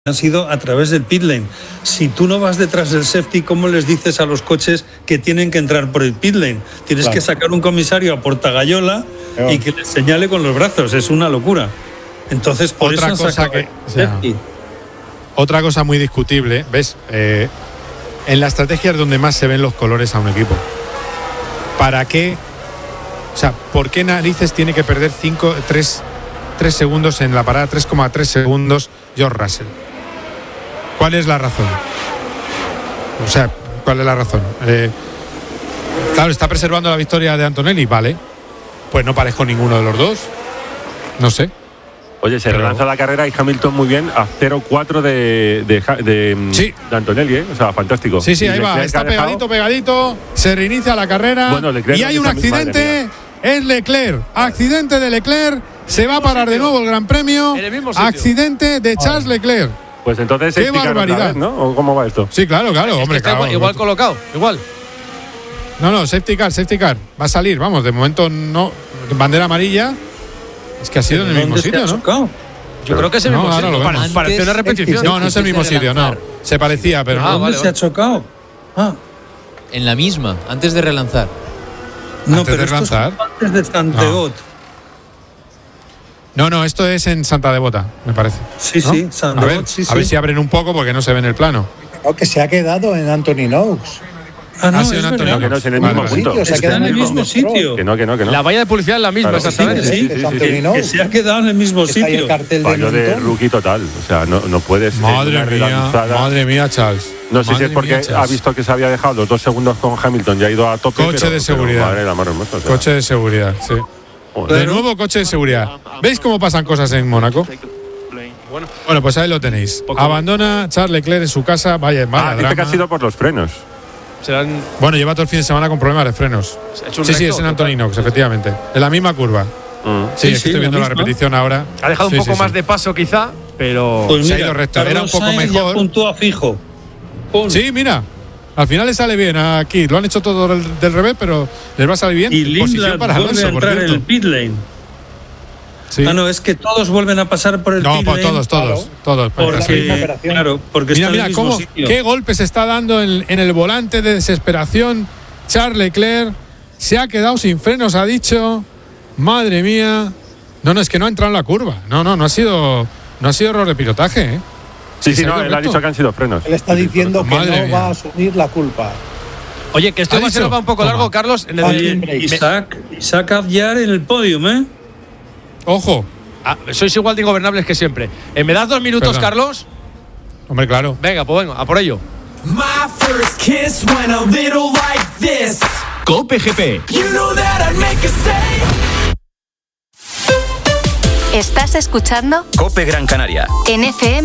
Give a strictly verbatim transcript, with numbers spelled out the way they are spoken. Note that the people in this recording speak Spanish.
han sido a través del pit lane. Si tú no vas detrás del safety, ¿cómo les dices a los coches que tienen que entrar por el pit lane? Tienes claro. que sacar un comisario a portagayola y que les señale con los brazos. Es una locura. Entonces, por otra eso cosa que, o sea, otra cosa muy discutible, ¿ves? Eh, en la estrategia es donde más se ven los colores a un equipo. ¿Para qué? O sea, ¿por qué narices tiene que perder cinco, tres, tres segundos en la parada, tres coma tres segundos George Russell? ¿Cuál es la razón? O sea, ¿cuál es la razón? Eh, claro, está preservando la victoria de Antonelli, vale. Pues no parezco ninguno de los dos. No sé. Oye, se Pero... relanza la carrera y Hamilton muy bien a cero cuatro de, de, de, sí. de Antonelli, ¿eh? O sea, fantástico. Sí, sí, ahí va. Está pegadito, pegadito. Se reinicia la carrera. Bueno, Leclerc y hay un accidente. Es Leclerc. Accidente de Leclerc. Se va a parar de nuevo el Gran Premio. Accidente de Charles Leclerc. Pues entonces qué barbaridad, vez, ¿no? ¿O cómo va esto? Sí, claro, claro, es hombre, que está claro. Igual, igual colocado, igual. No, no, safety car, safety car. Va a salir, vamos, de momento no. Bandera amarilla. Es que ha sido en el mismo sitio, ¿no? Yo pero, creo que es el mismo no, sitio. Lo Parece Parece una repetición. No, no es el mismo sitio, no. Se parecía, pero ah, no. ¿Dónde vale, se vale. ha chocado? Ah. En la misma, antes de relanzar. No, antes pero de relanzar. Esto es antes de Santegot. No. no, no, esto es en Santa Devota, me parece. Sí, ¿no? sí, Santa a ver, sí, a ver sí. si abren un poco porque no se ve en el plano. Creo que se ha quedado en Anthony Knox. Ah, no, ha sido en Antonio. No, que no es en el mismo punto. Sitio, está en el mismo sitio. Que no, que no, que no. La valla de publicidad es la misma, claro, exactamente. Sí, sí, sí, sí, sí, sí. Que se ha quedado en el mismo está sitio. Ahí el cartel Fallo de, de rookie total. O sea, no, no puedes. Madre mía, madre mía, Charles. No sé madre si es porque mía, ha visto que se había dejado los dos segundos con Hamilton y ha ido a tope. Coche pero, de seguridad. Pero, madre, la madre hermosa, o sea. Coche de seguridad, sí. Joder. De nuevo coche de seguridad. ¿Veis cómo pasan cosas en Mónaco? Bueno, bueno, pues ahí lo tenéis. Poco Abandona Charles Leclerc en su casa. Vaya, vaya ah, drama. dice que ha sido por los frenos. Serán... Bueno, lleva todo el fin de semana con problemas de frenos. Sí, sí, es en Anthony Knox, efectivamente. En la misma curva. Mm. Sí, sí, es que sí, estoy viendo la, la repetición ahora. Ha dejado sí, un poco sí, más sí. de paso, quizá, pero. Pues se mira, ha ido recto. Carlos Era un poco Sainz mejor. Ya puntúa fijo. Pum. Sí, mira. Al final le sale bien aquí. Lo han hecho todo del, del revés, pero les va a salir bien. Y Lindblad para vuelve Alonso, a entrar en el pit lane. Sí. Ah, no, es que todos vuelven a pasar por el no, pit por lane. todos, todos, claro, todos. Porque, claro, porque mira, está mira, en el mismo cómo, sitio. qué golpe se está dando en, en el volante de desesperación. Charles Leclerc se ha quedado sin frenos, ha dicho. Madre mía. No, no, es que no ha entrado en la curva. No, no, no ha sido, no ha sido error de pilotaje, ¿eh? Sí, sí, no, él ha dicho que han sido frenos. Él está diciendo que Madre no mía. va a asumir la culpa. Oye, que esto va a ser un poco largo, Carlos. En el Oye, Isaac, Isaac Abyar en el podium, ¿eh? Ojo. Ah, sois igual de ingobernables que siempre. Eh, ¿Me das dos minutos, Perdón. Carlos? Hombre, claro. Venga, pues venga, a por ello. My first kiss went a little like this. Cope G P. You know that I'd make a save. ¿Estás escuchando? Cope Gran Canaria. En F M